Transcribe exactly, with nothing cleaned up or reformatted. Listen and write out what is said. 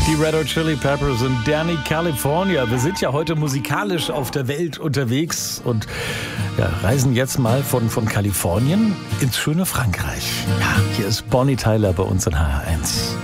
Die Red Hot Chili Peppers und Danny California. Wir sind ja heute musikalisch auf der Welt unterwegs und ja, reisen jetzt mal von, von Kalifornien ins schöne Frankreich. Ja, hier ist Bonnie Tyler bei uns in H R eins.